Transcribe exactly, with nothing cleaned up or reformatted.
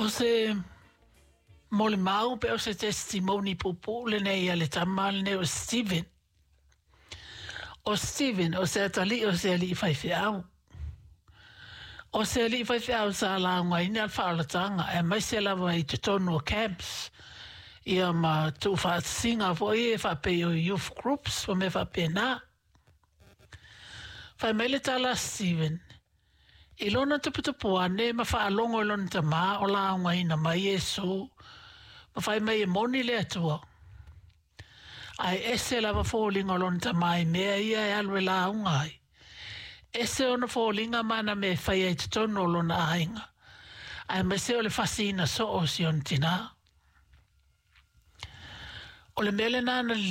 O se mole mau pe o se testimoni pupu le nei ale tamal ne o Steven. O Steven o se atali o se ali fai fiau. O se ali fai fiau sa la ngai al faalatanga e mai se lava i te tonu o camps. Ia ma tu fa singa fo e fa pe o youth groups o me fa pe na. Fai mele tala Steven. I lona tuputupu ane ma fa alongo i lona tama o la ngai na mai Yesu. Ma fai mai e moni le atua. Ai ese lava fōlinga lona tamai mea ia e alwe la ungai. Ese ona fōlinga mana me fai ai te tono lona ainga. Ai me se o le fasina so o si on tina. O le mele nana